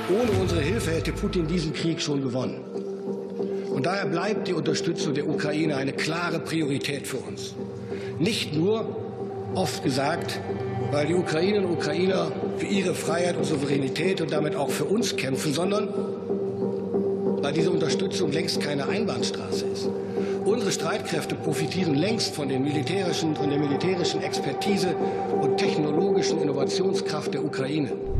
Ohne unsere Hilfe hätte Putin diesen Krieg schon gewonnen. Und daher bleibt die Unterstützung der Ukraine eine klare Priorität für uns. Nicht nur, oft gesagt, weil die Ukrainerinnen und Ukrainer für ihre Freiheit und Souveränität und damit auch für uns kämpfen, sondern weil diese Unterstützung längst keine Einbahnstraße ist. Unsere Streitkräfte profitieren längst von der militärischen Expertise und technologischen Innovationskraft der Ukraine.